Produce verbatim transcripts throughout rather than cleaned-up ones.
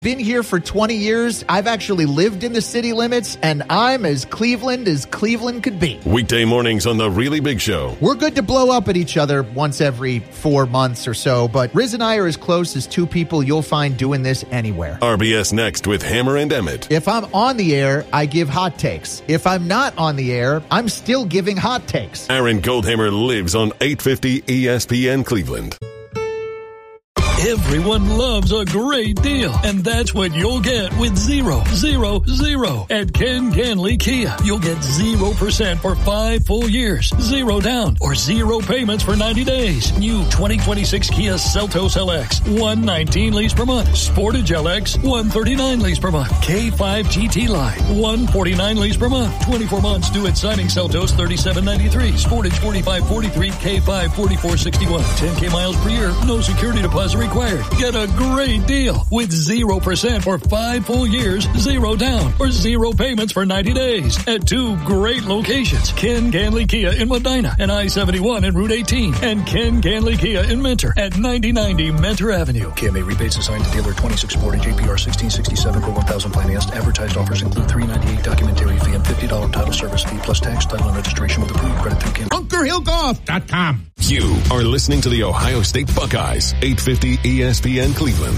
Been here for twenty years. I've actually lived in the city limits, and I'm as Cleveland as Cleveland could be. Weekday mornings on The Really Big Show. We're good to blow up at each other once every four months or so, but Riz and I are as close as two people you'll find doing this anywhere. R B S Next with Hammer and Emmett. If I'm on the air, I give hot takes. If I'm not on the air, I'm still giving hot takes. Aaron Goldhammer lives on eight fifty E S P N Cleveland. Everyone loves a great deal, and that's what you'll get with zero, zero, zero at Ken Ganley Kia. You'll get zero percent for five full years, zero down, or zero payments for ninety days. New twenty twenty-six Kia Seltos L X, one nineteen lease per month. Sportage L X, one thirty-nine lease per month. K five G T Line, one forty-nine lease per month. twenty-four months due at signing. Seltos thirty-seven ninety-three. Sportage forty-five forty-three. K five forty-four sixty-one. ten K miles per year. No security deposit required. Get a great deal with zero percent for five full years, zero down, or zero payments for ninety days at two great locations. Ken Ganley Kia in Medina and I seventy-one and Route eighteen, and Ken Ganley Kia in Mentor at ninety ninety Mentor Avenue. K M A rebates assigned to dealer twenty-six forty, J P R sixteen sixty-seven per one thousand financed. Advertised offers include three ninety-eight documentary fee and fifty dollars title service fee plus tax, title, and registration with approved credit through Ken. Bunker Hill Golf dot com. You are listening to the Ohio State Buckeyes, eight fifty E S P N Cleveland.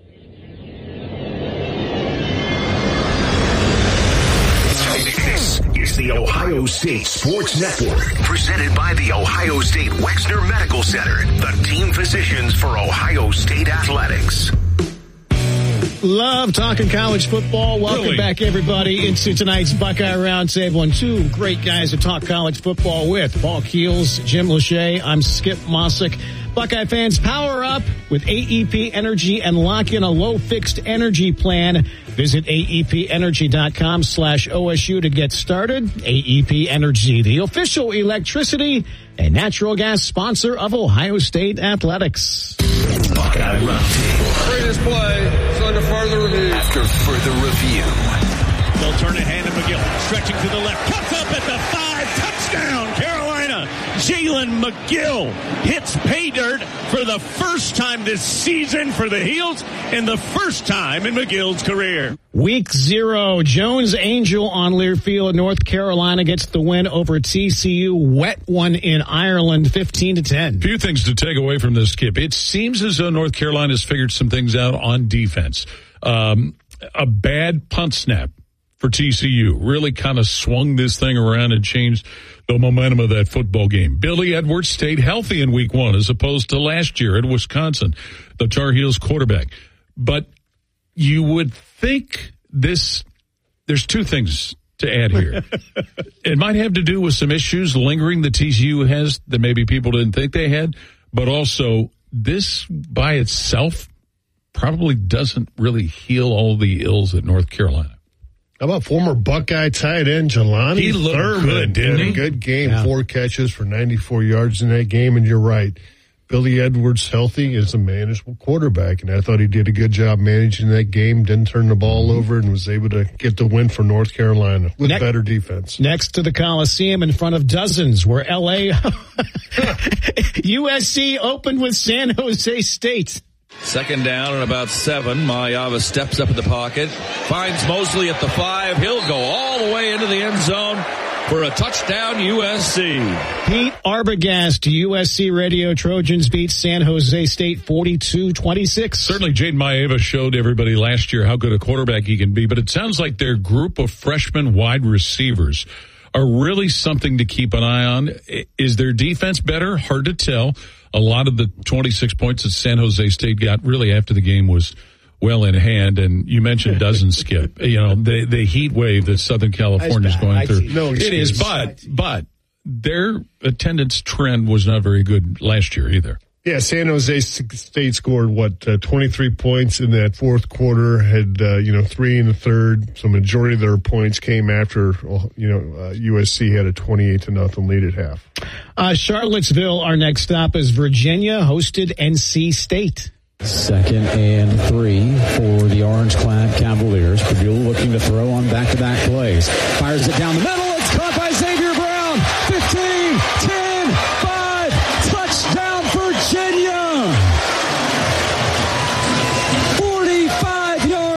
This is the Ohio State Sports Network, presented by the Ohio State Wexner Medical Center, the team physicians for Ohio State athletics. Love talking college football. Welcome really? back, everybody, into tonight's Buckeye Roundtable. And two great guys to talk college football with. Paul Keels, Jim Lachey. I'm Skip Mossick. Buckeye fans, power up with A E P Energy and lock in a low fixed energy plan. Visit A E P energy dot com slash O S U to get started. A E P Energy, the official electricity and natural gas sponsor of Ohio State Athletics. Buckeye Roundtable. Greatest play is under further review. After further review. They'll turn it, hand to McGill. Stretching to the left. Cuts up at the five. Touchdown, Carolina. Jalen McGill hits pay dirt for the first time this season for the Heels and the first time in McGill's career. Week zero, Jones Angel on Learfield, North Carolina gets the win over T C U. Wet one in Ireland, fifteen to ten. Few things to take away from this, Skip. It seems as though North Carolina's figured some things out on defense. Um, a bad punt snap for T C U really kind of swung this thing around and changed the momentum of that football game. Billy Edwards stayed healthy in week one as opposed to last year at Wisconsin, the Tar Heels quarterback. But you would think this, there's two things to add here. It might have to do with some issues lingering that T C U has that maybe people didn't think they had, but also this by itself probably doesn't really heal all the ills at North Carolina. How about former Buckeye tight end Jelani He looked Thurman? good, didn't he? Good game, Yeah. four catches for ninety-four yards in that game, and you're right. Billy Edwards healthy is a manageable quarterback, and I thought he did a good job managing that game, didn't turn the ball over, and was able to get the win for North Carolina with Ne- better defense. Next to the Coliseum in front of dozens where L A U S C opened with San Jose State. Second down and about seven. Mayava steps up in the pocket, finds Mosley at the five. He'll go all the way into the end zone for a touchdown, U S C. Pete Arbogast, U S C Radio Trojans beat San Jose State forty-two twenty-six. Certainly, Jaden Maeva showed everybody last year how good a quarterback he can be, but it sounds like their group of freshman wide receivers are really something to keep an eye on. Is their defense better? Hard to tell. A lot of the twenty-six points that San Jose State got really after the game was well in hand. And you mentioned doesn't skip. You know, the, the heat wave that Southern California is going through. No it is, but, but their attendance trend was not very good last year either. Yeah, San Jose State scored, what, uh, twenty-three points in that fourth quarter, had, uh, you know, three in the third. So majority of their points came after, you know, uh, U S C had a twenty-eight to nothing lead at half. Uh, Charlottesville, our next stop is Virginia, hosted N C State. Second and three for the orange-clad Cavaliers. Purdue looking to throw on back-to-back plays. Fires it down the middle. It's caught by Xavier Brown. fifteen, ten, five. Touchdown, Virginia.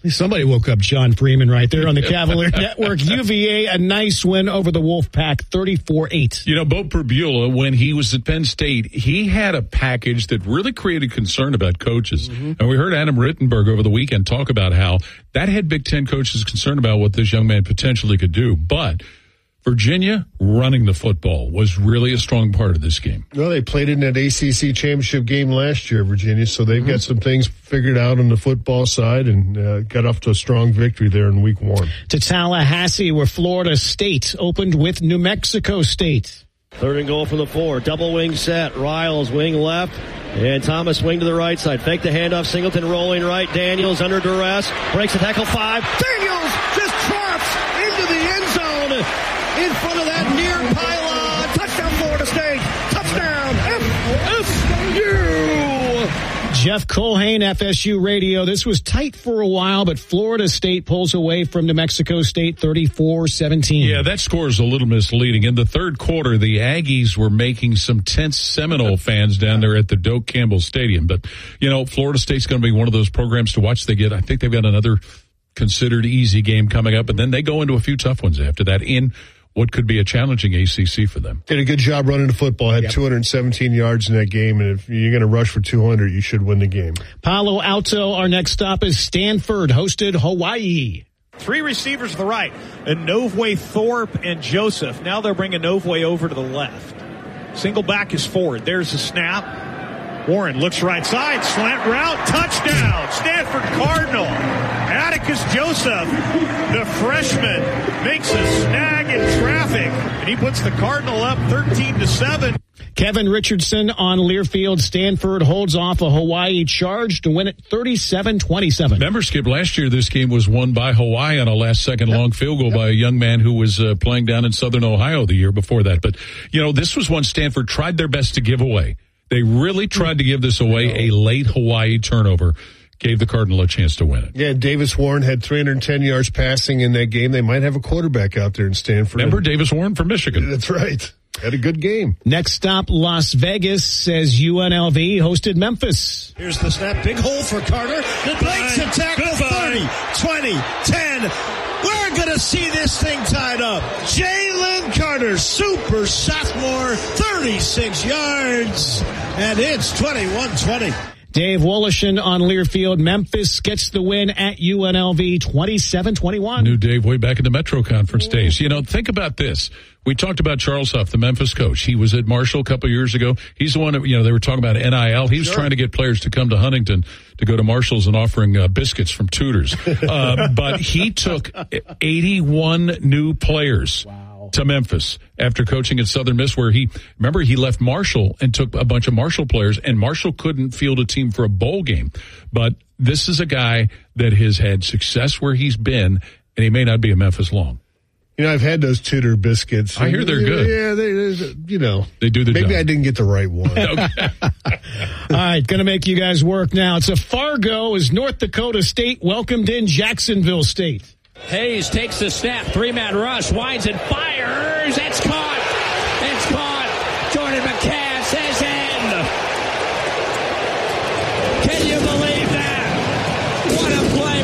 Somebody woke up John Freeman right there on the Cavalier Network. U V A, a nice win over the Wolfpack, thirty-four eight. You know, Bo Perbula, when he was at Penn State, he had a package that really created concern about coaches. Mm-hmm. And we heard Adam Rittenberg over the weekend talk about how that had Big Ten coaches concerned about what this young man potentially could do. But Virginia running the football was really a strong part of this game. Well, they played in that A C C championship game last year, Virginia, so they've mm-hmm. got some things figured out on the football side and uh, got off to a strong victory there in week one. To Tallahassee, where Florida State opened with New Mexico State. Third and goal from the four. Double wing set. Riles wing left. And Thomas wing to the right side. Fake the handoff. Singleton rolling right. Daniels under duress. Breaks the tackle five. Daniels just drops into the end zone. In front of that near pylon. Touchdown Florida State. Touchdown F S U. Jeff Colhane, F S U Radio. This was tight for a while, but Florida State pulls away from New Mexico State thirty-four seventeen. Yeah, that score is a little misleading. In the third quarter, the Aggies were making some tense Seminole fans down there at the Doak Campbell Stadium. But, you know, Florida State's going to be one of those programs to watch. They get, I think they've got another considered easy game coming up, but then they go into a few tough ones after that in what could be a challenging A C C for them. Did a good job running the football. Had yep. two hundred seventeen yards in that game, and if you're going to rush for two hundred, you should win the game. Palo Alto, our next stop is Stanford, hosted Hawaii. Three receivers to the right, Inovue, Thorpe, and Joseph. Now they're bringing Inovue over to the left. Single back is forward. There's the snap. Warren looks right side, slant route, touchdown, Stanford Cardinal. Atticus Joseph, the freshman, makes a snag in traffic, and he puts the Cardinal up thirteen to seven. Kevin Richardson on Learfield. Stanford holds off a Hawaii charge to win it thirty-seven twenty-seven. Remember, Skip, last year this game was won by Hawaii on a last-second yep. long field goal yep. by a young man who was uh, playing down in Southern Ohio the year before that. But, you know, this was one Stanford tried their best to give away. They really tried to give this away, a late Hawaii turnover. Gave the Cardinal a chance to win it. Yeah, Davis Warren had three hundred ten yards passing in that game. They might have a quarterback out there in Stanford. Remember Davis Warren from Michigan? That's right. Had a good game. Next stop, Las Vegas, as U N L V hosted Memphis. Here's the snap. Big hole for Carter. The breaks a tackle. thirty, twenty, ten. We're going to see this thing tied up. Jalen Carter, super sophomore, thirty-six yards. And it's twenty-one twenty. Dave Woloshin on Learfield. Memphis gets the win at U N L V twenty-seven twenty-one. Knew Dave way back in the Metro Conference days. You know, think about this. We talked about Charles Huff, the Memphis coach. He was at Marshall a couple of years ago. He's the one, that, you know, they were talking about N I L. He was sure. trying to get players to come to Huntington to go to Marshall's and offering uh, biscuits from Tudor's. Uh, but he took eighty-one new players. Wow. To Memphis after coaching at Southern Miss, where he, remember, he left Marshall and took a bunch of Marshall players, and Marshall couldn't field a team for a bowl game. But this is a guy that has had success where he's been, and he may not be a Memphis long. You know, I've had those Tudor biscuits. I hear they're good. Yeah, they, they, you know. They do the maybe job. Maybe I didn't get the right one. All right, going to make you guys work now. It's a Fargo as North Dakota State welcomed in Jacksonville State. Hayes takes the snap, three-man rush, winds and fires. It's caught. It's caught. Jordan McCann says end. Can you believe that? What a play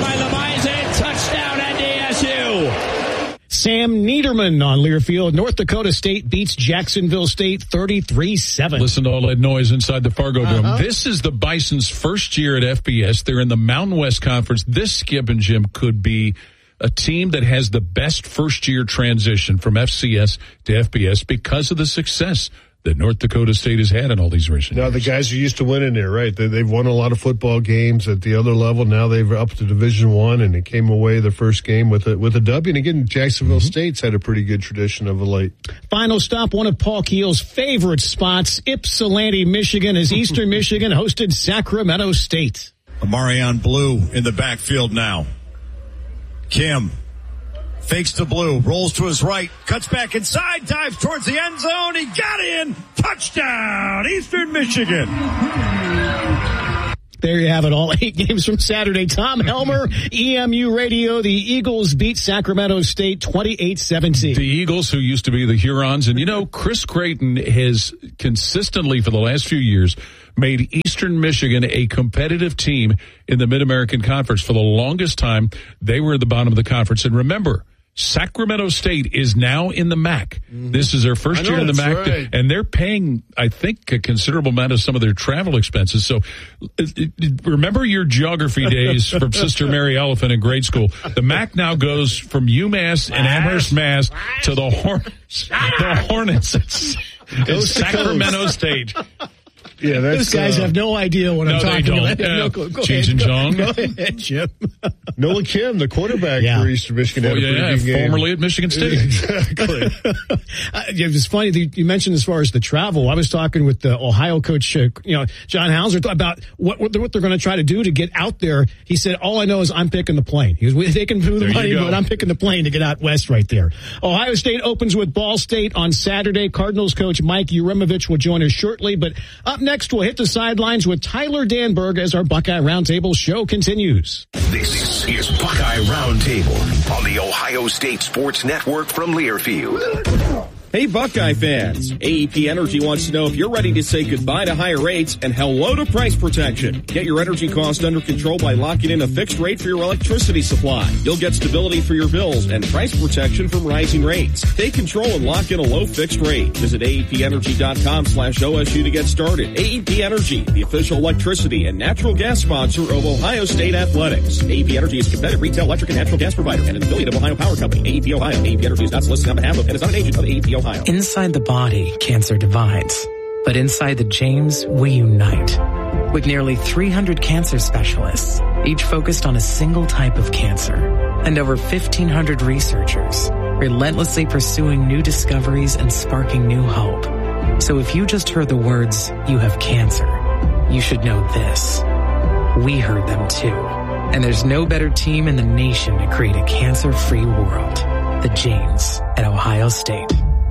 by the Bison. Touchdown at D S U. Sam Niederman on Learfield. North Dakota State beats Jacksonville State thirty-three seven. Listen to all that noise inside the Fargo Dome. Uh-huh. This is the Bison's first year at F B S. They're in the Mountain West Conference. This, Skip and Jim, could be a team that has the best first-year transition from F C S to F B S because of the success that North Dakota State has had in all these recent now, years. Now, the guys are used to winning there, right? They, they've won a lot of football games at the other level. Now they've up to Division One, and they came away the first game with a, with a W. And again, Jacksonville mm-hmm. State's had a pretty good tradition of a late. Final stop, one of Paul Keel's favorite spots, Ypsilanti, Michigan, as Eastern Michigan hosted Sacramento State. Amarion Blue in the backfield now. Kim fakes to Blue, rolls to his right, cuts back inside, dives towards the end zone. He got in. Touchdown, Eastern Michigan. There you have it, all eight games from Saturday. Tom Helmer, E M U Radio. The Eagles beat Sacramento State twenty-eight seventeen. The Eagles, who used to be the Hurons. And, you know, Chris Creighton has consistently, for the last few years, made Eastern Michigan a competitive team in the Mid-American Conference. For the longest time, they were at the bottom of the conference. And remember, Sacramento State is now in the M A C. Mm-hmm. This is their first know, year in the M A C, right. and they're paying, I think, a considerable amount of some of their travel expenses. So it, it, remember your geography days from Sister Mary Elephant in grade school. The M A C now goes from UMass and Amherst, Mass. to the, Horn- the Hornets in Sacramento State. Yeah, that's, Those guys uh, have no idea what no, I'm talking they about. don't. Yeah. No, go, go Cheech ahead, and go, Chong. Go ahead, Jim. Noah Kim, the quarterback Yeah. for Eastern Michigan, Oh, had a yeah, pretty good game. formerly at Michigan State. Exactly. Uh, it was funny that you mentioned as far as the travel. I was talking with the Ohio coach, uh, you know, John Hauser, about what what they're, what they're going to try to do to get out there. He said, "All I know is I'm picking the plane." He was, "They can do the There money, you go. but I'm picking the plane to get out west right there." Ohio State opens with Ball State on Saturday. Cardinals coach Mike Urimovich will join us shortly. But up next, we'll hit the sidelines with Tyler Danberg as our Buckeye Roundtable show continues. This is Buckeye Roundtable on the Ohio State Sports Network from Learfield. Hey Buckeye fans, A E P Energy wants to know if you're ready to say goodbye to higher rates and hello to price protection. Get your energy costs under control by locking in a fixed rate for your electricity supply. You'll get stability for your bills and price protection from rising rates. Take control and lock in a low fixed rate. Visit A E P energy dot com slash O S U to get started. A E P Energy, the official electricity and natural gas sponsor of Ohio State Athletics. A E P Energy is a competitive retail electric and natural gas provider and an affiliate of Ohio Power Company. A E P Ohio. A E P Energy is not solicited on behalf of and is not an agent of A E P Ohio. Inside the body, cancer divides. But inside the James, we unite. With nearly three hundred cancer specialists, each focused on a single type of cancer, and over fifteen hundred researchers, relentlessly pursuing new discoveries and sparking new hope. So if you just heard the words, "you have cancer," you should know this. We heard them too. And there's no better team in the nation to create a cancer-free world. The James at Ohio State.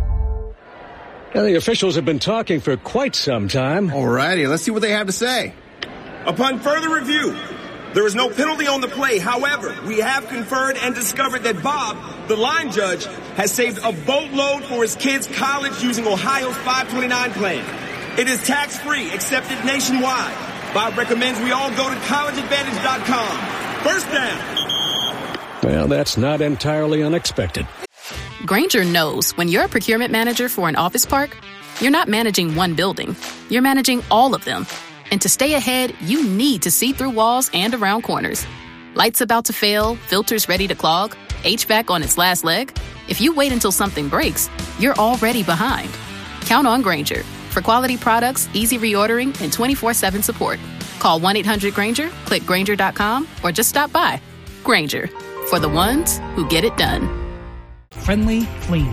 Now, the officials have been talking for quite some time. All righty, let's see what they have to say. Upon further review, there is no penalty on the play. However, we have conferred and discovered that Bob, the line judge, has saved a boatload for his kids' college using Ohio's five twenty-nine plan. It is tax-free, accepted nationwide. Bob recommends we all go to college advantage dot com. First down. Well, that's not entirely unexpected. Grainger knows when you're a procurement manager for an office park, you're not managing one building. You're managing all of them. And to stay ahead, you need to see through walls and around corners. Lights about to fail, filters ready to clog, H V A C on its last leg. If you wait until something breaks, you're already behind. Count on Grainger for quality products, easy reordering, and twenty-four seven support. Call one eight hundred Grainger, click Grainger dot com, or just stop by. Grainger, for the ones who get it done. Friendly, clean.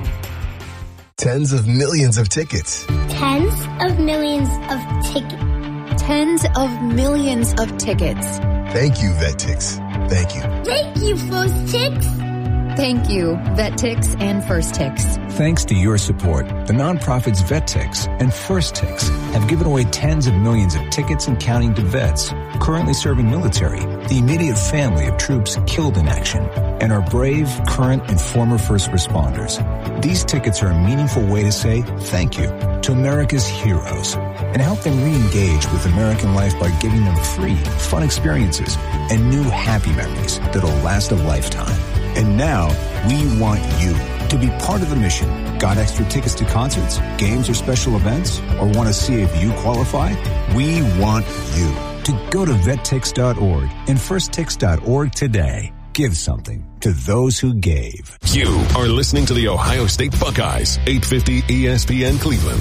Tens of millions of tickets. Tens of millions of tickets. Tens of millions of tickets. Thank you, VetTix. Thank you. Thank you, FirstTix. Thank you, VetTix and FirstTix. Thanks to your support, the nonprofits VetTix and FirstTix have given away tens of millions of tickets and counting to vets currently serving military, the immediate family of troops killed in action, and our brave, current, and former first responders. These tickets are a meaningful way to say thank you to America's heroes and help them re-engage with American life by giving them free, fun experiences and new happy memories that'll last a lifetime. And now, we want you to be part of the mission. Got extra tickets to concerts, games, or special events? Or want to see if you qualify? We want you to go to vettix dot org and firsttix dot org today. Give something to those who gave. You are listening to the Ohio State Buckeyes, eight fifty E S P N Cleveland.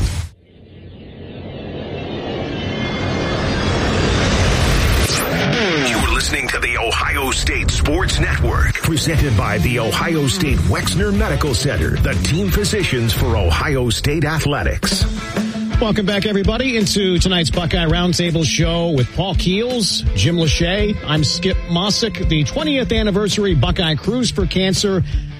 Listening to the Ohio State Sports Network, presented by the Ohio State Wexner Medical Center, the team physicians for Ohio State Athletics. Welcome back, everybody, into tonight's Buckeye Roundtable show with Paul Keels, Jim Lachey. I'm Skip Mossick. The twentieth anniversary Buckeye Cruise for Cancer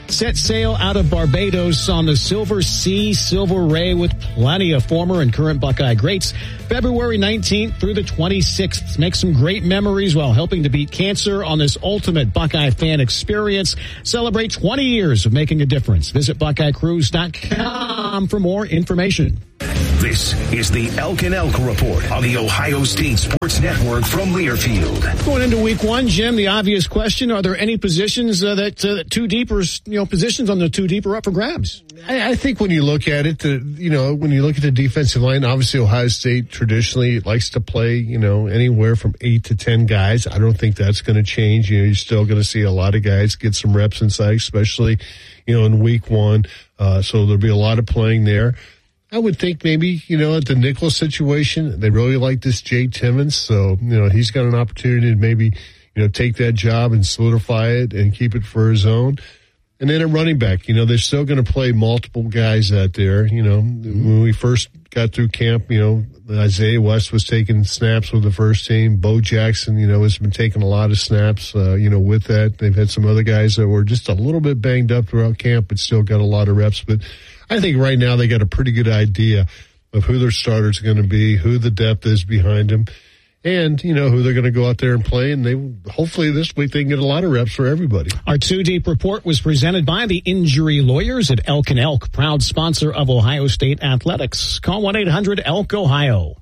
set sail out of Barbados on the Silver Sea Silver Ray with plenty of former and current Buckeye greats. February nineteenth through the twenty-sixth. Make some great memories while helping to beat cancer on this ultimate Buckeye fan experience. Celebrate twenty years of making a difference. Visit Buckeye Cruise dot com for more information. This is the Elk and Elk Report on the Ohio State Sports Network from Learfield. Going into week one, Jim, the obvious question, are there any positions uh, that uh, two deep or, you know, positions on the two deep are up for grabs? I, I think when you look at it, the, you know, when you look at the defensive line, obviously Ohio State traditionally likes to play, you know, anywhere from eight to ten guys. I don't think that's going to change. You know, you're still going to see a lot of guys get some reps inside, especially, you know, in week one. Uh, so there'll be a lot of playing there. I would think maybe, you know, at the nickel situation, they really like this Jay Timmons. So, you know, he's got an opportunity to maybe, you know, take that job and solidify it and keep it for his own. And then a running back, you know, they're still going to play multiple guys out there. You know, when we first got through camp, you know, Isaiah West was taking snaps with the first team. Bo Jackson, you know, has been taking a lot of snaps, uh, you know, with that. They've had some other guys that were just a little bit banged up throughout camp, but still got a lot of reps. But I think right now they got a pretty good idea of who their starters are going to be, who the depth is behind them, and, you know, who they're going to go out there and play. And they hopefully this week they can get a lot of reps for everybody. Our two-deep report was presented by the Injury Lawyers at Elk and Elk, proud sponsor of Ohio State Athletics. Call one eight hundred elk ohio.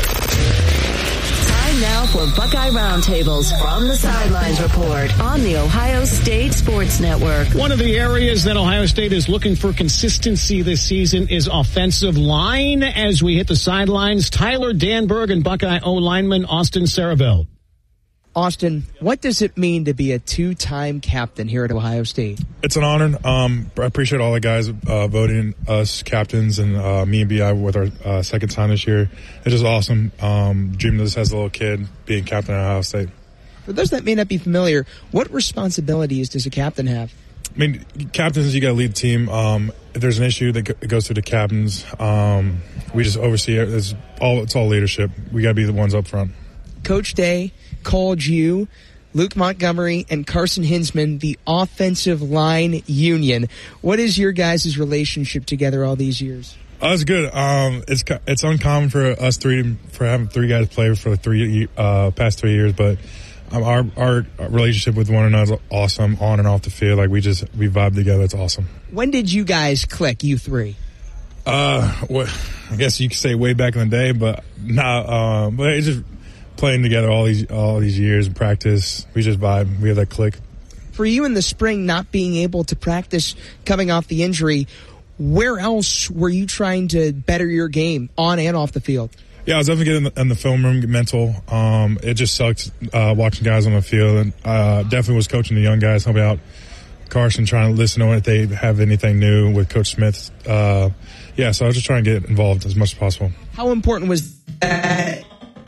Now for Buckeye Roundtables from the Sidelines Report on the Ohio State Sports Network. One of the areas that Ohio State is looking for consistency this season is offensive line. As we hit the sidelines, Tyler Danberg and Buckeye O-lineman Austin Saraveld. Austin, what does it mean to be a two-time captain here at Ohio State? It's an honor. Um, I appreciate all the guys uh, voting us captains, and uh, me and B I with our uh, second time this year. It's just awesome. Um, dreaming this as a little kid, being captain at Ohio State. For those that may not be familiar, what responsibilities does a captain have? I mean, captains, you got to lead the team. Um, if there's an issue that it goes through the captains, um, we just oversee it. It's all, it's all leadership. We got to be the ones up front. Coach Day called you, Luke Montgomery, and Carson Hinsman the offensive line union. What is your guys' relationship together all these years? Oh, it's good. Um, it's it's uncommon for us three for having three guys play for the three uh, past three years, but um, our our relationship with one another is awesome on and off the field. Like we just we vibe together. It's awesome. When did you guys click, you three? Uh, well, I guess you could say way back in the day, but not. Uh, but it's just playing together all these all these years in practice. We just vibe. We have that click. For you in the spring, not being able to practice coming off the injury, where else were you trying to better your game on and off the field? Yeah, I was definitely getting in the, in the film room, get mental. Um, it just sucked uh, watching guys on the field, and uh, definitely was coaching the young guys, helping out Carson, trying to listen to if they have anything new with Coach Smith. Uh, yeah, so I was just trying to get involved as much as possible. How important was that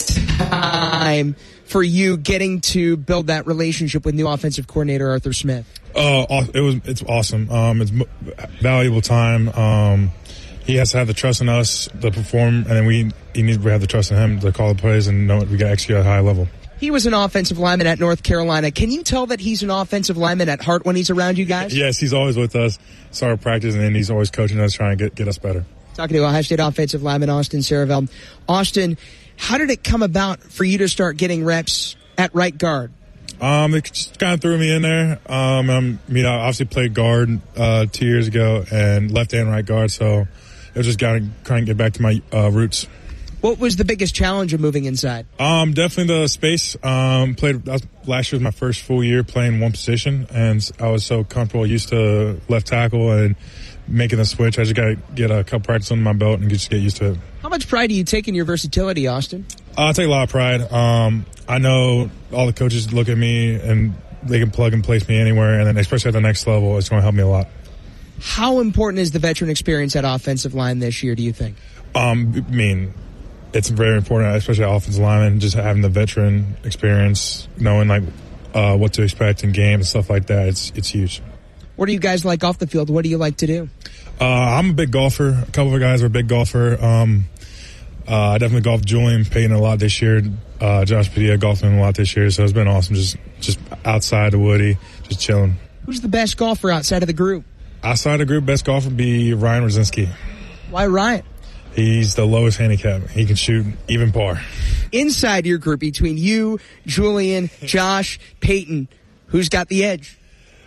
time for you getting to build that relationship with new offensive coordinator Arthur Smith? Uh, it was it's awesome. Um, it's valuable time. Um, he has to have the trust in us to perform, and then we he needs to have the trust in him to call the plays and know we got to execute at a high level. He was an offensive lineman at North Carolina. Can you tell that he's an offensive lineman at heart when he's around you guys? Yes, he's always with us. Started practice, and then he's always coaching us, trying to get get us better. Talking to Ohio State offensive lineman Austin Saraveld. Austin, how did it come about for you to start getting reps at right guard? Um, it just kind of threw me in there. Um, I'm, I mean, I obviously played guard uh, two years ago and left and right guard, so it was just kind of trying to get back to my uh, roots. What was the biggest challenge of moving inside? Um, definitely the space. Um, played last year was my first full year playing one position, and I was so comfortable, used to left tackle and making the switch. I just got to get a couple practice under my belt and just get used to it. How much pride do you take in your versatility, Austin? Uh, I take a lot of pride. Um, I know all the coaches look at me and they can plug and place me anywhere, and then especially at the next level, it's going to help me a lot. How important is the veteran experience at offensive line this year, do you think? Um, I mean, it's very important, especially at offensive lineman, just having the veteran experience, knowing like uh, what to expect in games and stuff like that. It's it's huge. What do you guys like off the field? What do you like to do? Uh, I'm a big golfer. A couple of guys are a big golfer. Um, uh, I definitely golfed Julian Payton a lot this year. Uh, Josh Padilla golfing a lot this year, so it's been awesome. Just just outside of Woody, just chilling. Who's the best golfer outside of the group? Outside the group, best golfer would be Ryan Rosinski. Why Ryan? He's the lowest handicap. He can shoot even par. Inside your group, between you, Julian, Josh, Peyton, who's got the edge?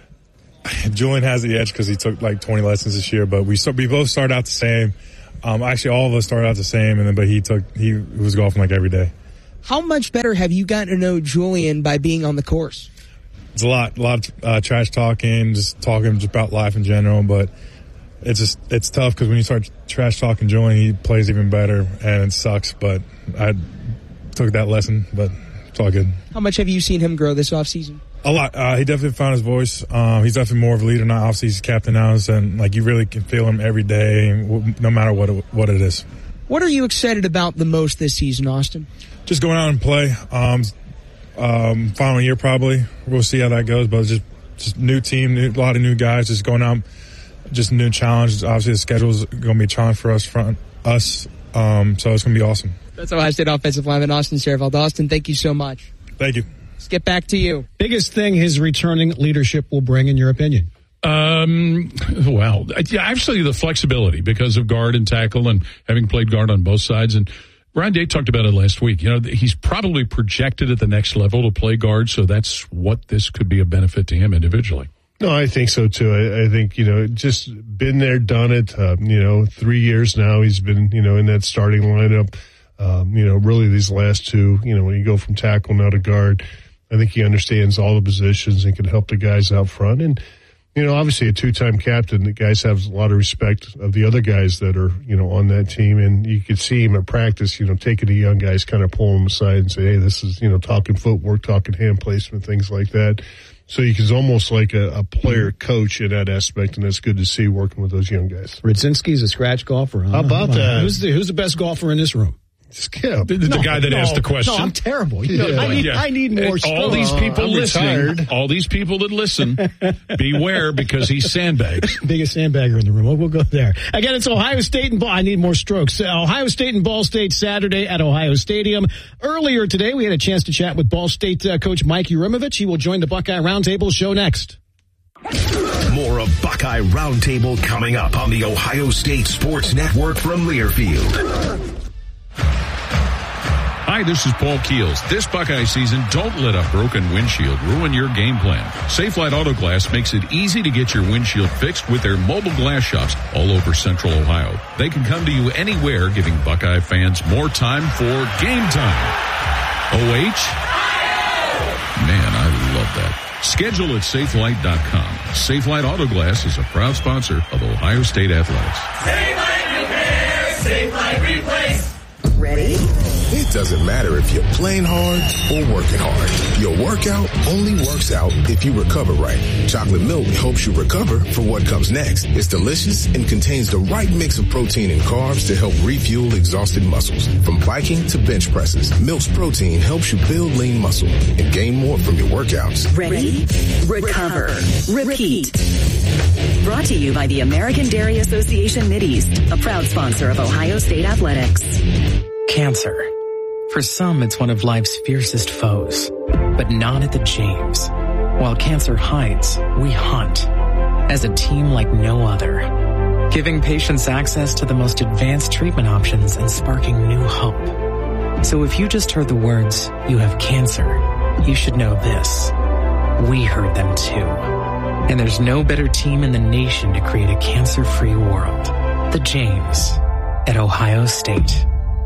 Julian has the edge because he took like twenty lessons this year, but we so, we both started out the same. Um, actually, all of us started out the same, and then but he took he was golfing like every day. How much better have you gotten to know Julian by being on the course? It's a lot, a lot of uh, trash talking, just talking just about life in general, but it's just it's tough because when you start trash talking Julian, he plays even better, and it sucks. But I took that lesson, but it's all good. How much have you seen him grow this offseason? A lot. Uh, he definitely found his voice. Um, he's definitely more of a leader now. Obviously, he's captain now, and like you really can feel him every day, no matter what it, what it is. What are you excited about the most this season, Austin? Just going out and play. Um, um, final year probably. We'll see how that goes, but just just new team, new, a lot of new guys. Just going out, just new challenge. Obviously, the schedule is going to be a challenge for us. Front us. Um, so it's going to be awesome. That's Ohio State offensive lineman Austin Sehraveld. Austin, thank you so much. Thank you. Let's get back to you. Biggest thing his returning leadership will bring, in your opinion? Um, well, actually the flexibility because of guard and tackle and having played guard on both sides. And Ryan Day talked about it last week. You know, he's probably projected at the next level to play guard, so that's what this could be a benefit to him individually. No, I think so too. I, I think, you know, just been there, done it. Uh, you know, three years now he's been, you know, in that starting lineup. Um, you know, really these last two, you know, when you go from tackle now to guard, I think he understands all the positions and can help the guys out front. And, you know, obviously a two-time captain, the guys have a lot of respect of the other guys that are, you know, on that team. And you could see him at practice, you know, taking the young guys, kind of pulling them aside and say, hey, this is, you know, talking footwork, talking hand placement, things like that. So he's almost like a, a player coach in that aspect, and that's good to see working with those young guys. Rodzinski's a scratch golfer. Huh? How about that? Who's the, who's the best golfer in this room? Skip. The, the no, guy that no, asked the question. No, I'm terrible. You know, yeah. I, need, yeah. I need more all all these people uh, listening, all these people that listen, beware because he sandbags. Biggest sandbagger in the room. We'll, we'll go there. Again, it's Ohio State and Ball. I need more strokes. Uh, Ohio State and Ball State Saturday at Ohio Stadium. Earlier today, we had a chance to chat with Ball State uh, coach Mike Urimovich. He will join the Buckeye Roundtable show next. More of Buckeye Roundtable coming up on the Ohio State Sports Network from Learfield. Hi, this is Paul Keels. This Buckeye season, don't let a broken windshield ruin your game plan. Safelite Auto Glass makes it easy to get your windshield fixed with their mobile glass shops all over Central Ohio. They can come to you anywhere, giving Buckeye fans more time for game time. O H? Man, I love that. Schedule at safelite dot com. Safelite Auto Glass is a proud sponsor of Ohio State Athletics. Safelite Repair, Safelite Replace. Ready? It doesn't matter if you're playing hard or working hard. Your workout only works out if you recover right. Chocolate milk helps you recover for what comes next. It's delicious and contains the right mix of protein and carbs to help refuel exhausted muscles. From biking to bench presses, Milk's protein helps you build lean muscle and gain more from your workouts. Ready? Recover. Repeat. Brought to you by the American Dairy Association Mideast, a proud sponsor of Ohio State Athletics. Cancer. For some, it's one of life's fiercest foes, but not at the James. While cancer hides, we hunt as a team like no other, giving patients access to the most advanced treatment options and sparking new hope. So if you just heard the words, "You have cancer," you should know this. We heard them too. And there's no better team in the nation to create a cancer-free world. The James at Ohio State.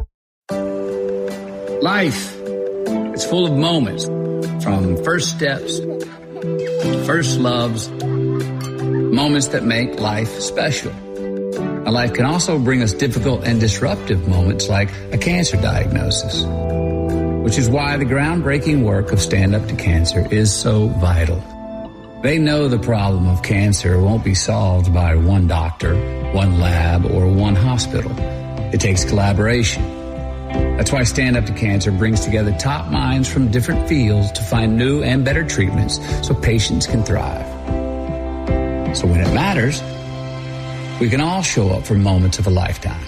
Life, it's full of moments, from first steps, first loves, moments that make life special. Now, life can also bring us difficult and disruptive moments like a cancer diagnosis, which is why the groundbreaking work of Stand Up to Cancer is so vital. They know the problem of cancer won't be solved by one doctor, one lab, or one hospital. It takes collaboration. That's why Stand Up to Cancer brings together top minds from different fields to find new and better treatments so patients can thrive. So when it matters, we can all show up for moments of a lifetime.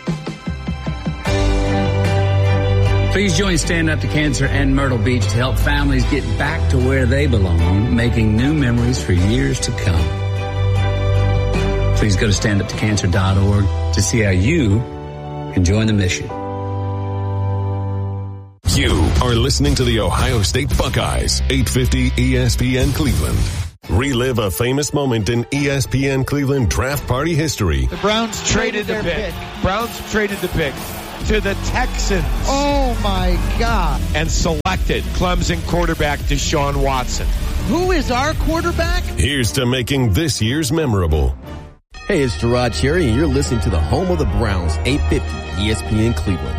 Please join Stand Up to Cancer and Myrtle Beach to help families get back to where they belong, making new memories for years to come. Please go to stand up to cancer dot org to see how you can join the mission. You are listening to the Ohio State Buckeyes, eight fifty E S P N Cleveland. Relive a famous moment in E S P N Cleveland draft party history. The Browns traded the pick. Browns traded the pick to the Texans. Oh, my God. And selected Clemson quarterback Deshaun Watson. Who is our quarterback? Here's to making this year's memorable. Hey, it's Gerard Cherry, and you're listening to the home of the Browns, eight fifty E S P N Cleveland.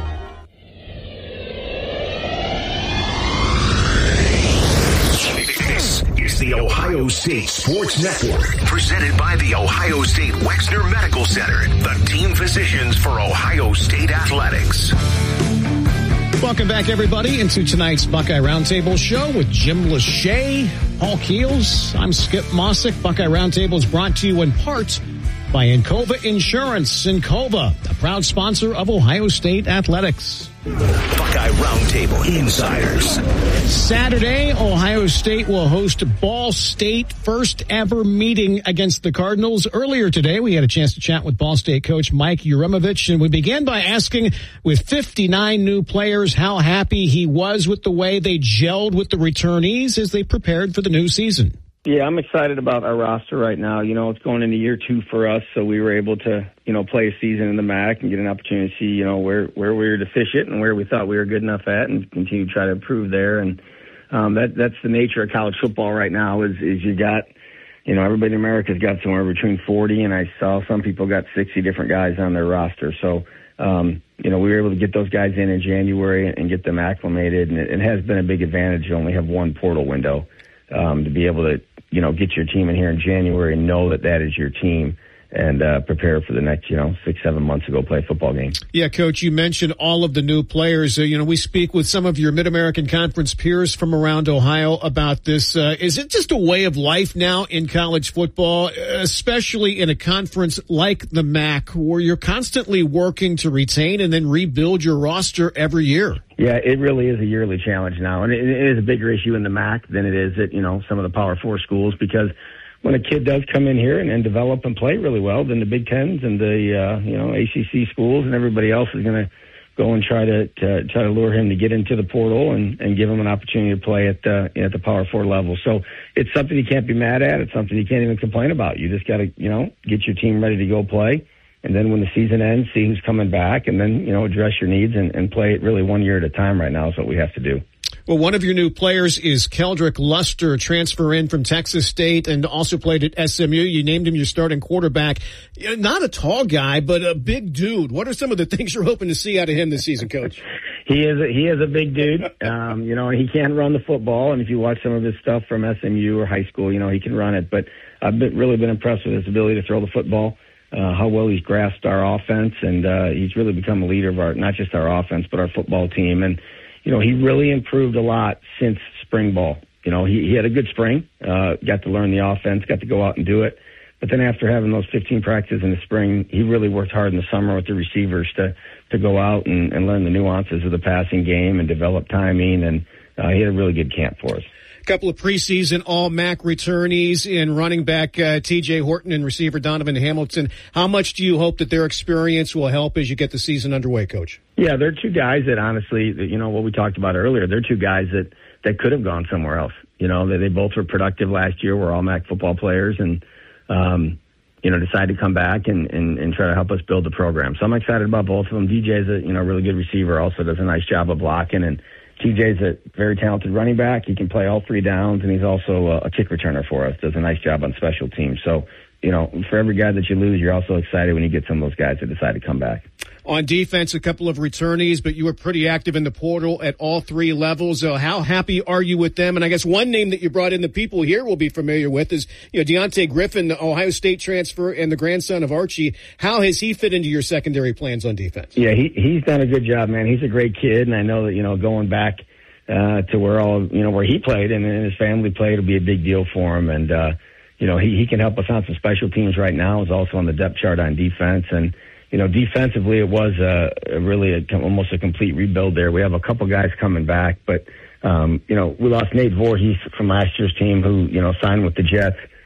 This is the Ohio State Sports Network, presented by the Ohio State Wexner Medical Center, the team physicians for Ohio State Athletics. Welcome back, everybody, into tonight's Buckeye Roundtable show with Jim Lachey, Paul Keels. I'm Skip Mossick. Buckeye Roundtable is brought to you in part by Encova Insurance. Encova, a proud sponsor of Ohio State Athletics. Buckeye Roundtable Insiders. Saturday, Ohio State will host Ball State first ever meeting against the Cardinals. Earlier today, we had a chance to chat with Ball State coach Mike Yurimovich, and we began by asking, with fifty-nine new players, how happy he was with the way they gelled with the returnees as they prepared for the new season. Yeah, I'm excited about our roster right now. You know, it's going into year two for us, so we were able to, you know, play a season in the M A C and get an opportunity to see, you know, where, where we were deficient and where we thought we were good enough at and continue to try to improve there. And um, that that's the nature of college football right now is, is you got, you know, everybody in America's got somewhere between forty, and I saw some people got sixty different guys on their roster. So, um, you know, we were able to get those guys in in January and get them acclimated, and it, it has been a big advantage to only have one portal window um, to be able to, you know, get your team in here in January and know that that is your team and uh, prepare for the next, you know, six, seven months to go play a football game. Yeah, Coach, you mentioned all of the new players. Uh, you know, we speak with some of your Mid-American Conference peers from around Ohio about this. Uh, is it just a way of life now in college football, especially in a conference like the M A C, where you're constantly working to retain and then rebuild your roster every year? Yeah, it really is a yearly challenge now, and it, it is a bigger issue in the M A C than it is at, you know, some of the Power Four schools, because when a kid does come in here and, and develop and play really well, then the Big Tens and the uh, you know A C C schools and everybody else is going to go and try to, to try to lure him to get into the portal and, and give him an opportunity to play at the at the Power Four level. So it's something you can't be mad at. It's something you can't even complain about. You just got to, you know, get your team ready to go play. And then when the season ends, see who's coming back, and then, you know, address your needs and, and play it really one year at a time right now is what we have to do. Well, one of your new players is Keldrick Luster, transfer in from Texas State and also played at S M U. You named him your starting quarterback. Not a tall guy, but a big dude. What are some of the things you're hoping to see out of him this season, Coach? He is a, he is a big dude. Um, you know, he can run the football, and if you watch some of his stuff from S M U or high school, you know, he can run it. But I've been, really been impressed with his ability to throw the football. Uh, how well he's grasped our offense, and uh, he's really become a leader of our, not just our offense, but our football team. And, you know, he really improved a lot since spring ball. You know, he, he had a good spring, uh, got to learn the offense, got to go out and do it. But then after having those fifteen practices in the spring, he really worked hard in the summer with the receivers to, to go out and, and learn the nuances of the passing game and develop timing. And uh, he had a really good camp for us. A couple of preseason all-M A C returnees in running back uh, T J Horton and receiver Donovan Hamilton. How much do you hope that their experience will help as you get the season underway, Coach? Yeah, they're two guys that honestly, you know, what we talked about earlier, they're two guys that, that could have gone somewhere else. You know, they, they both were productive last year, were all-M A C football players, and, um, you know, decided to come back and, and, and try to help us build the program. So I'm excited about both of them. D J's a, you know, really good receiver, also does a nice job of blocking, and T J's a very talented running back. He can play all three downs, and he's also a, a kick returner for us. Does a nice job on special teams. So, you know, for every guy that you lose, you're also excited when you get some of those guys that decide to come back. On defense, a couple of returnees, but you were pretty active in the portal at all three levels. Uh, how happy are you with them? And I guess one name that you brought in the people here will be familiar with is, you know, Deontay Griffin, the Ohio State transfer and the grandson of Archie. How has he fit into your secondary plans on defense? Yeah, he he's done a good job, man. He's a great kid, and I know that, you know, going back uh, to where all, you know, where he played and, and his family played will be a big deal for him. And, uh, you know, he, he can help us on some special teams right now. He's also on the depth chart on defense. And, you know, defensively, it was a, a really a, almost a complete rebuild there. We have a couple guys coming back, but, um, you know, we lost Nate Voorhees from last year's team who, you know, signed with the Jets.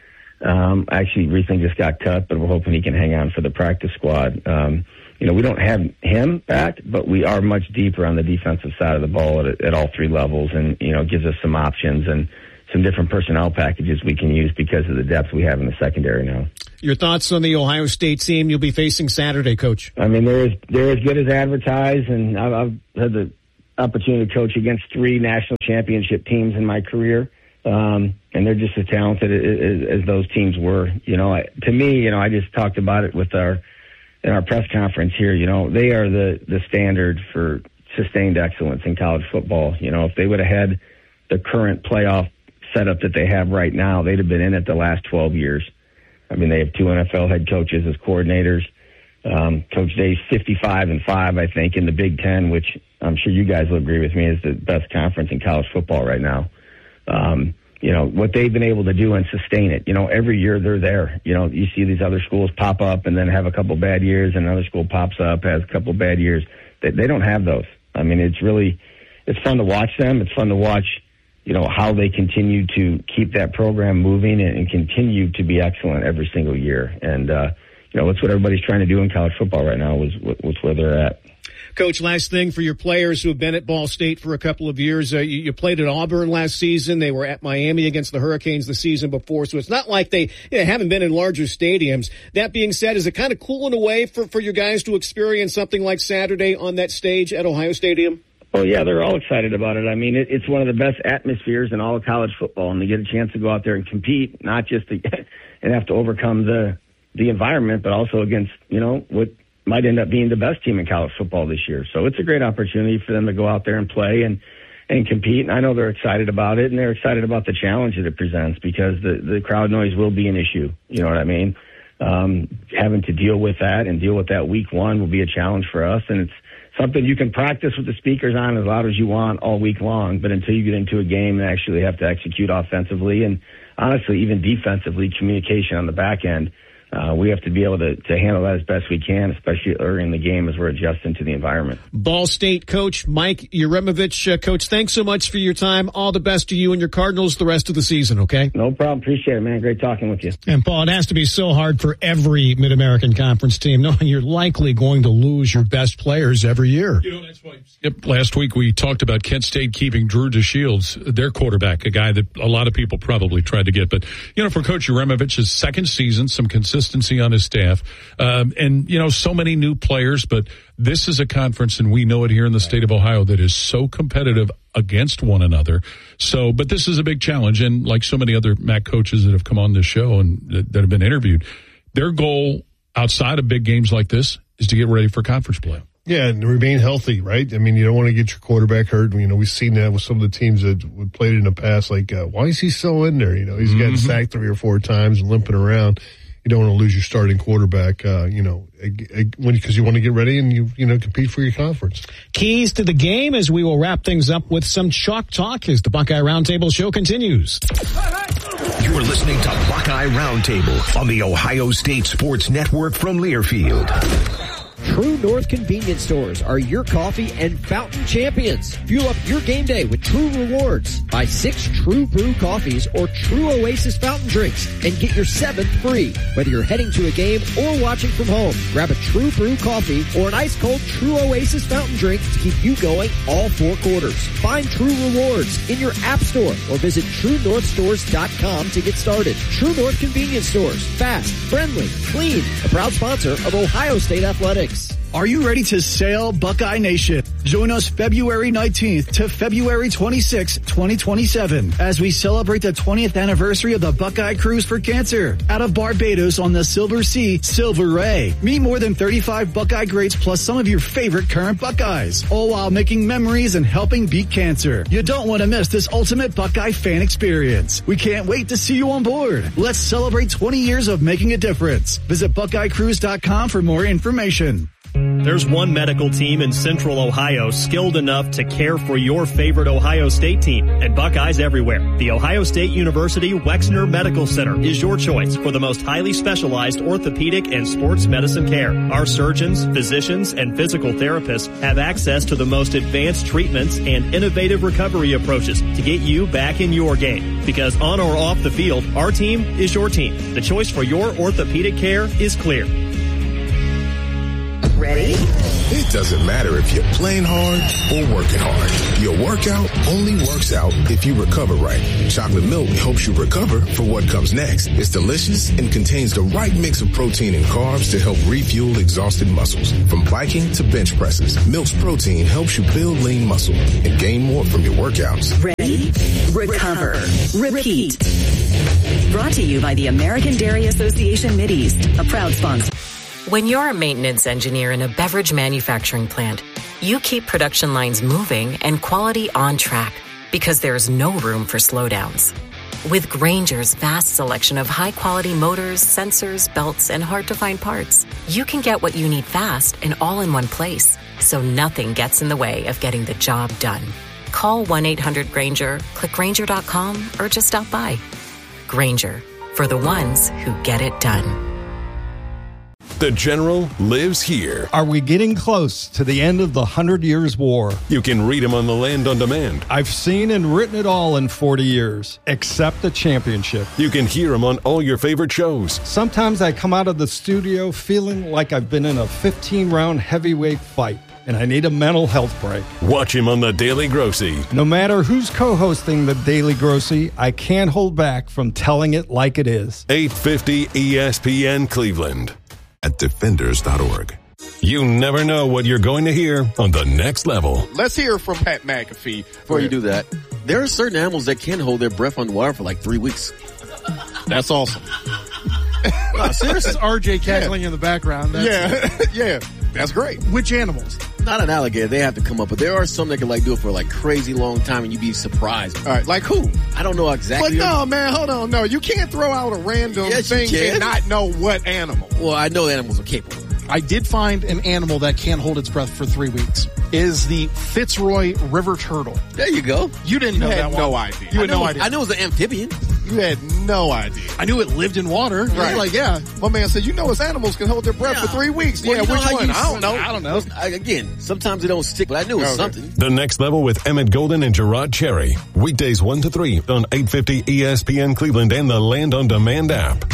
Um, actually, recently just got cut, but we're hoping he can hang on for the practice squad. Um, you know, we don't have him back, but we are much deeper on the defensive side of the ball at, at all three levels, and, you know, it gives us some options and some different personnel packages we can use because of the depth we have in the secondary now. Your thoughts on the Ohio State team you'll be facing Saturday, Coach? I mean, they're as, they're as good as advertised, and I've, I've had the opportunity to coach against three national championship teams in my career, um, and they're just as talented as, as those teams were. You know, I, to me, you know, I just talked about it with our in our press conference here. You know, they are the the standard for sustained excellence in college football. You know, if they would have had the current playoff setup that they have right now, they'd have been in it the last twelve years. I mean, they have two N F L head coaches as coordinators. Um, Coach Day's fifty-five and five, I think, in the Big Ten, which I'm sure you guys will agree with me is the best conference in college football right now. Um, you know, what they've been able to do and sustain it. You know, every year they're there. You know, you see these other schools pop up and then have a couple bad years, and another school pops up, has a couple bad years. They, they don't have those. I mean, it's really, it's fun to watch them. It's fun to watch, you know, how they continue to keep that program moving and, and continue to be excellent every single year. And, uh, you know, that's what everybody's trying to do in college football right now is, is where they're at. Coach, last thing for your players who have been at Ball State for a couple of years. Uh, you, you played at Auburn last season. They were at Miami against the Hurricanes the season before. So it's not like they you know, haven't been in larger stadiums. That being said, is it kind of cool in a way for, for your guys to experience something like Saturday on that stage at Ohio Stadium? Oh, yeah, they're all excited about it. I mean, it, it's one of the best atmospheres in all of college football, and to get a chance to go out there and compete, not just to, and have to overcome the the environment, but also against, you know, what might end up being the best team in college football this year. So it's a great opportunity for them to go out there and play and, and compete. And I know they're excited about it, and they're excited about the challenge that it presents because the, the crowd noise will be an issue. You know what I mean? Um, having to deal with that and deal with that week one will be a challenge for us. And it's something you can practice with the speakers on as loud as you want all week long. But until you get into a game and actually have to execute offensively and honestly, even defensively, communication on the back end, Uh, we have to be able to, to handle that as best we can, especially early in the game as we're adjusting to the environment. Ball State coach Mike Yurimovich. Uh, coach, thanks so much for your time. All the best to you and your Cardinals the rest of the season, okay? No problem. Appreciate it, man. Great talking with you. And, Paul, it has to be so hard for every Mid-American Conference team knowing you're likely going to lose your best players every year. You know, that's why Skip, last week we talked about Kent State keeping Drew DeShields, their quarterback, a guy that a lot of people probably tried to get. But, you know, for Coach Yurimovich's second season, some consistency on his staff, um, and you know, so many new players. But this is a conference, and we know it here in the state of Ohio, that is so competitive against one another. So, but this is a big challenge, and like so many other M A C coaches that have come on this show and that, that have been interviewed, their goal outside of big games like this is to get ready for conference play. Yeah, and remain healthy, right? I mean, you don't want to get your quarterback hurt. You know, we've seen that with some of the teams that we played in the past. Like, uh, why is he still in there? You know, he's mm-hmm. gotten sacked three or four times and limping around. You don't want to lose your starting quarterback, uh, you know, because you want to get ready and you, you know, compete for your conference. Keys to the game as we will wrap things up with some chalk talk as the Buckeye Roundtable show continues. You're listening to Buckeye Roundtable on the Ohio State Sports Network from Learfield. True North convenience stores are your coffee and fountain champions. Fuel up your game day with True Rewards. Buy six True Brew coffees or True Oasis fountain drinks and get your seventh free. Whether you're heading to a game or watching from home, grab a True Brew coffee or an ice cold True Oasis fountain drink to keep you going all four quarters. Find True Rewards in your app store or visit true north stores dot com to get started. True North convenience stores. Fast, friendly, clean. A proud sponsor of Ohio State Athletics. Are you ready to sail, Buckeye Nation? Join us February nineteenth to February twenty-sixth, twenty twenty-seven as we celebrate the twentieth anniversary of the Buckeye Cruise for Cancer out of Barbados on the Silver Sea, Silver Ray. Meet more than thirty-five Buckeye greats plus some of your favorite current Buckeyes, all while making memories and helping beat cancer. You don't want to miss this ultimate Buckeye fan experience. We can't wait to see you on board. Let's celebrate twenty years of making a difference. Visit buckeye cruise dot com for more information. There's one medical team in Central Ohio skilled enough to care for your favorite Ohio State team, and Buckeyes everywhere. The Ohio State University Wexner Medical Center is your choice for the most highly specialized orthopedic and sports medicine care. Our surgeons, physicians, and physical therapists have access to the most advanced treatments and innovative recovery approaches to get you back in your game. Because on or off the field, our team is your team. The choice for your orthopedic care is clear. Ready? It doesn't matter if you're playing hard or working hard. Your workout only works out if you recover right. Chocolate milk helps you recover for what comes next. It's delicious and contains the right mix of protein and carbs to help refuel exhausted muscles. From biking to bench presses, Milk's protein helps you build lean muscle and gain more from your workouts. Ready? Recover. Repeat. Brought to you by the American Dairy Association Mideast, a proud sponsor. When you're a maintenance engineer in a beverage manufacturing plant, you keep production lines moving and quality on track because there's no room for slowdowns. With Grainger's vast selection of high-quality motors, sensors, belts, and hard-to-find parts, you can get what you need fast and all in one place, so nothing gets in the way of getting the job done. Call one eight hundred Grainger, click Grainger dot com, or just stop by. Grainger, for the ones who get it done. The General lives here. Are we getting close to the end of the Hundred Years' War? You can read him on the Land on Demand. I've seen and written it all in forty years, except the championship. You can hear him on all your favorite shows. Sometimes I come out of the studio feeling like I've been in a fifteen-round heavyweight fight, and I need a mental health break. Watch him on The Daily Grossy. No matter who's co-hosting The Daily Grossy, I can't hold back from telling it like it is. eight fifty E S P N Cleveland. At defenders dot org. You never know what you're going to hear on The Next Level. Let's hear from Pat McAfee. Before you do that, there are certain animals that can hold their breath underwater for like three weeks. That's awesome. No, this is R J cackling yeah. in the background. That's yeah, yeah, that's great. Which animals? Not an alligator. They have to come up, but there are some that can like do it for like crazy long time, and you'd be surprised. All right, like who? I don't know exactly. But no, man, hold on. No, you can't throw out a random yes, thing and not know what animal. Well, I know animals are capable. I did find an animal that can't hold its breath for three weeks. Is the Fitzroy River Turtle. There you go. You didn't you know had that one. no idea. You I had know, no idea. I knew it was an amphibian. You had no idea. I knew it lived in water. Right. I was like, yeah. My man said, you know, as animals can hold their breath yeah. for three weeks. Well, yeah, you know which one? You, I don't know. I don't know. I, again, sometimes they don't stick, but I knew it was okay. something. The Next Level with Emmett Golden and Gerard Cherry. Weekdays one to three on eight fifty E S P N Cleveland and the Land on Demand app.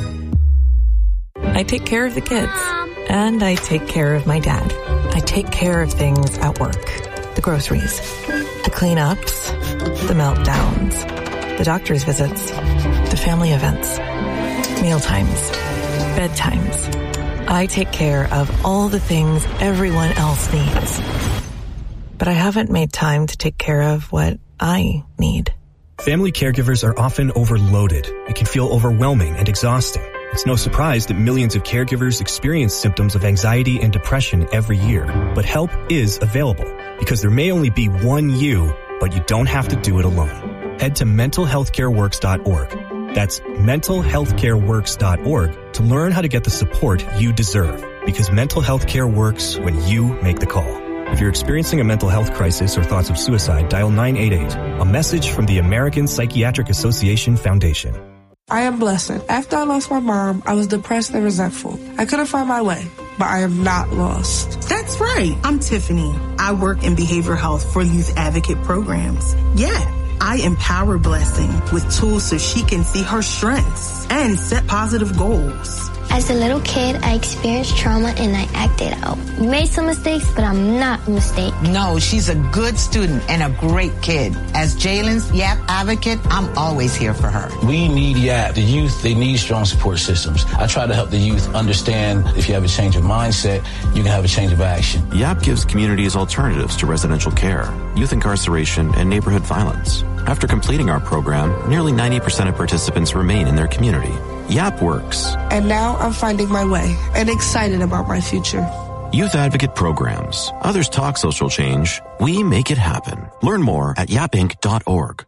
I take care of the kids. And I take care of my dad. I take care of things at work. The groceries, the cleanups, the meltdowns, the doctor's visits, the family events, mealtimes, bedtimes. I take care of all the things everyone else needs. But I haven't made time to take care of what I need. Family caregivers are often overloaded. It can feel overwhelming and exhausting. It's no surprise that millions of caregivers experience symptoms of anxiety and depression every year. But help is available because there may only be one you, but you don't have to do it alone. Head to mental health care works dot org. That's mental health care works dot org to learn how to get the support you deserve, because mental health care works when you make the call. If you're experiencing a mental health crisis or thoughts of suicide, dial nine eight eight. A message from the American Psychiatric Association Foundation. I am Blessing. After I lost my mom, I was depressed and resentful. I couldn't find my way, but I am not lost. That's right. I'm Tiffany. I work in behavioral health for youth advocate programs. Yeah. I empower Blessing with tools so she can see her strengths and set positive goals. As a little kid, I experienced trauma and I acted out. Made some mistakes, but I'm not a mistake. No, she's a good student and a great kid. As Jalen's Y A P advocate, I'm always here for her. We need Y A P. The youth, they need strong support systems. I try to help the youth understand if you have a change of mindset, you can have a change of action. Y A P gives communities alternatives to residential care, youth incarceration, and neighborhood violence. After completing our program, nearly ninety percent of participants remain in their community. Y A P works. And now I'm finding my way and excited about my future. Youth Advocate Programs. Others talk social change. We make it happen. Learn more at yap inc dot org.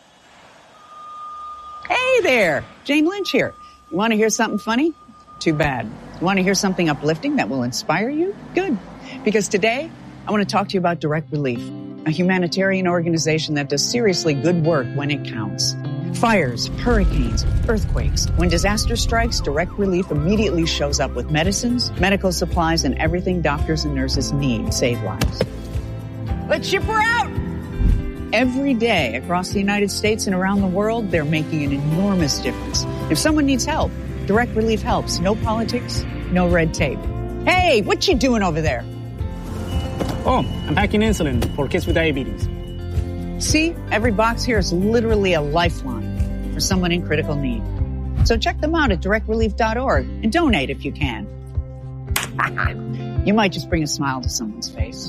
Hey there, Jane Lynch here. You want to hear something funny? Too bad. You want to hear something uplifting that will inspire you? Good. Because today, I want to talk to you about Direct Relief, a humanitarian organization that does seriously good work when it counts. Fires, hurricanes, earthquakes. When disaster strikes, Direct Relief immediately shows up with medicines, medical supplies, and everything doctors and nurses need to save lives. Let's ship her out! Every day across the United States and around the world, they're making an enormous difference. If someone needs help, Direct Relief helps. No politics, no red tape. Hey, what you doing over there? Oh, I'm packing insulin for kids with diabetes. See, every box here is literally a lifeline for someone in critical need. So check them out at direct relief dot org and donate if you can. You might just bring a smile to someone's face.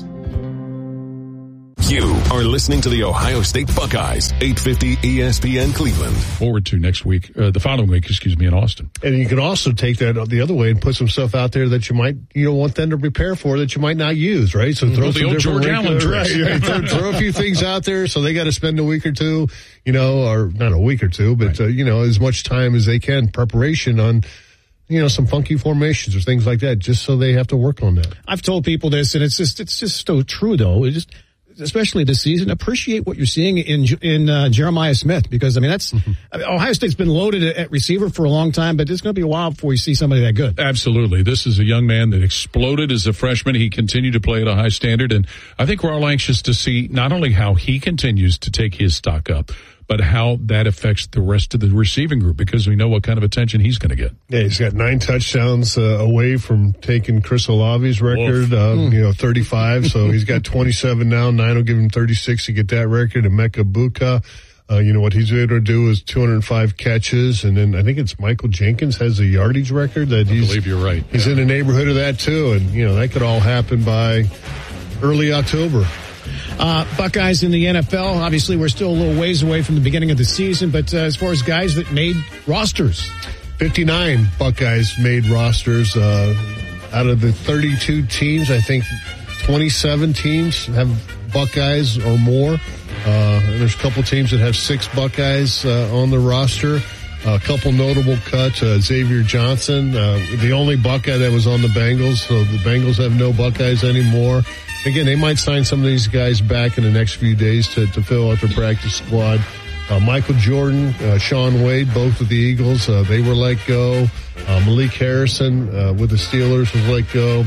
You are listening to the Ohio State Buckeyes, eight fifty E S P N Cleveland. Forward to next week, uh, the following week, excuse me, in Austin. And you can also take that the other way and put some stuff out there that you might, you know, want them to prepare for that you might not use, right? So throw well, some the old different George Allen tricks. Right, right. throw, throw a few things out there so they got to spend a week or two, you know, or not a week or two, but, right. uh, you know, as much time as they can, preparation on, you know, some funky formations or things like that, just so they have to work on that. I've told people this, and it's just, it's just so true, though. It just, especially this season, appreciate what you're seeing in in uh, Jeremiah Smith, because, I mean, that's mm-hmm. I mean, Ohio State's been loaded at receiver for a long time, but it's going to be a while before you see somebody that good. Absolutely. This is a young man that exploded as a freshman. He continued to play at a high standard, and I think we're all anxious to see not only how he continues to take his stock up, but how that affects the rest of the receiving group, because we know what kind of attention he's going to get. Yeah, he's got nine touchdowns uh, away from taking Chris Olave's record, uh, mm. you know, thirty-five. So he's got twenty-seven now. Nine will give him thirty-six to get that record. And Emeka Egbuka, uh, you know, what he's able to do is two hundred five catches. And then I think it's Michael Jenkins has a yardage record that I he's. I believe you're right. He's yeah. in the neighborhood of that too. And, you know, that could all happen by early October. Uh, Buckeyes in the N F L, obviously we're still a little ways away from the beginning of the season, but uh, as far as guys that made rosters. fifty-nine Buckeyes made rosters. Uh, out of the thirty-two teams, I think twenty-seven teams have Buckeyes or more. Uh, and there's a couple teams that have six Buckeyes uh, on the roster. A couple notable cuts. Uh, Xavier Johnson, uh, the only Buckeye that was on the Bengals, so the Bengals have no Buckeyes anymore. Again, they might sign some of these guys back in the next few days to, to fill out their practice squad. Uh, Michael Jordan, uh, Sean Wade, both with the Eagles, uh, they were let go. Uh, Malik Harrison uh, with the Steelers was let go.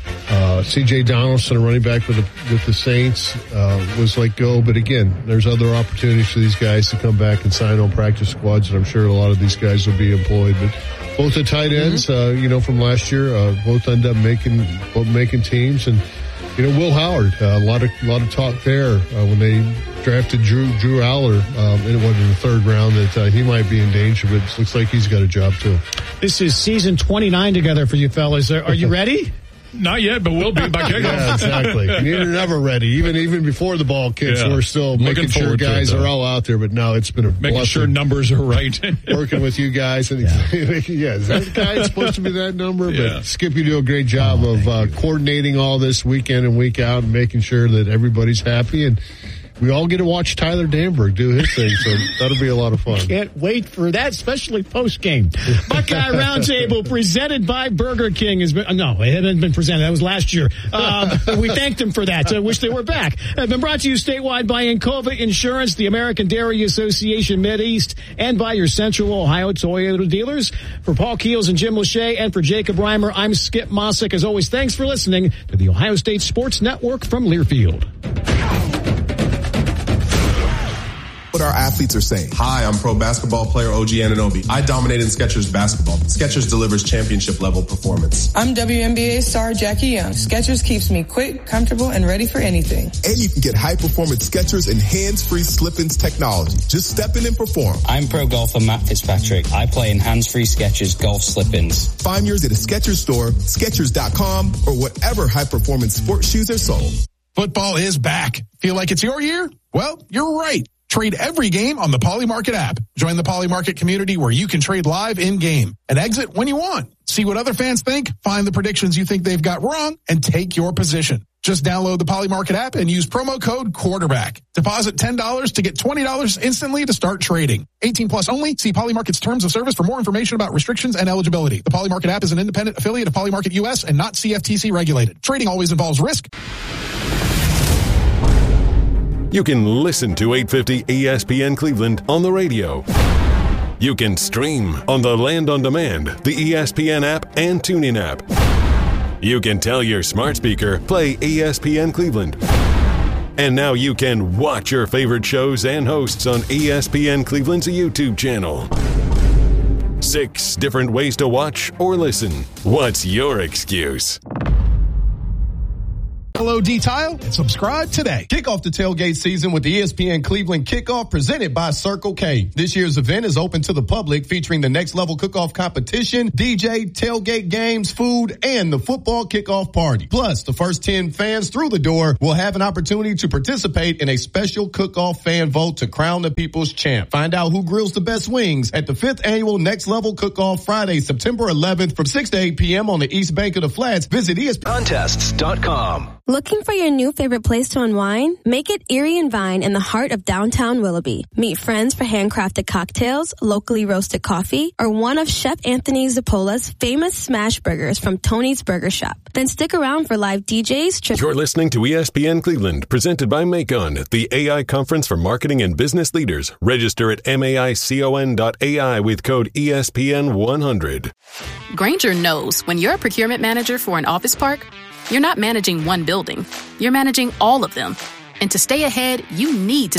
Uh, C J Donaldson, a running back with the, with the Saints, uh, was let go. But again, there's other opportunities for these guys to come back and sign on practice squads, and I'm sure a lot of these guys will be employed. But both the tight ends, mm-hmm. uh, you know, from last year, uh, both end up making, both making teams. And, you know, Will Howard, uh, a lot of, a lot of talk there, uh, when they drafted Drew, Drew Aller, um, and it went in the third round that, uh, he might be in danger, but it looks like he's got a job too. This is season twenty-nine together for you fellas. Are, are you ready? Not yet, but we'll be by kickoff. Yeah, exactly. You're never ready. Even even before the ball kicks, yeah. we're still Looking making sure guys are all out there. But now it's been a making blessing. Sure numbers are right. Working with you guys, and yeah, yeah is that guy supposed to be that number? Yeah. But Skip, you do a great job oh, of uh, coordinating all this week in and week out, and making sure that everybody's happy. And we all get to watch Tyler Danberg do his thing, so that'll be a lot of fun. Can't wait for that, especially post-game. Buckeye Roundtable presented by Burger King. Has been, no, it hadn't been presented. That was last year. Uh, we thanked them for that. I wish they were back. It's been brought to you statewide by Encova Insurance, the American Dairy Association Mideast, and by your Central Ohio Toyota dealers. For Paul Keels and Jim Lachey, and for Jacob Reimer, I'm Skip Mossick. As always, thanks for listening to the Ohio State Sports Network from Learfield. What our athletes are saying. Hi, I'm pro basketball player O G Anunoby. I dominate in Skechers basketball. Skechers delivers championship level performance. I'm W N B A star Jackie Young. Skechers keeps me quick, comfortable, and ready for anything. And you can get high performance Skechers and hands-free slip-ins technology. Just step in and perform. I'm pro golfer Matt Fitzpatrick. I play in hands-free Skechers golf slip-ins. Find yours at a Skechers store, Skechers dot com, or whatever high performance sports shoes are sold. Football is back. Feel like it's your year? Well, you're right. Trade every game on the Polymarket app. Join the Polymarket community where you can trade live in-game and exit when you want. See what other fans think, find the predictions you think they've got wrong, and take your position. Just download the Polymarket app and use promo code quarterback. Deposit ten dollars to get twenty dollars instantly to start trading. eighteen plus only. See Polymarket's terms of service for more information about restrictions and eligibility. The Polymarket app is an independent affiliate of Polymarket U S and not C F T C regulated. Trading always involves risk. You can listen to eight fifty E S P N Cleveland on the radio. You can stream on the Land on Demand, the E S P N app, and TuneIn app. You can tell your smart speaker, play E S P N Cleveland. And now you can watch your favorite shows and hosts on E S P N Cleveland's YouTube channel. Six different ways to watch or listen. What's your excuse? Hello, D-Tile, and subscribe today. Kick off the tailgate season with the E S P N Cleveland Kickoff presented by Circle K. This year's event is open to the public, featuring the next level cook-off competition, D J, tailgate games, food, and the football kickoff party. Plus, the first ten fans through the door will have an opportunity to participate in a special cook-off fan vote to crown the people's champ. Find out who grills the best wings at the fifth annual Next Level Cook-Off Friday, September eleventh from six to eight p.m. on the East Bank of the Flats. Visit E S P N contests dot com. Looking for your new favorite place to unwind? Make it Erie and Vine in the heart of downtown Willoughby. Meet friends for handcrafted cocktails, locally roasted coffee, or one of Chef Anthony Zappola's famous smash burgers from Tony's Burger Shop. Then stick around for live D Js. Tri- You're listening to E S P N Cleveland, presented by Macon, the A I conference for marketing and business leaders. Register at maicon dot A I with code E S P N one hundred. Grainger knows when you're a procurement manager for an office park, you're not managing one building. You're managing all of them. And to stay ahead, you need to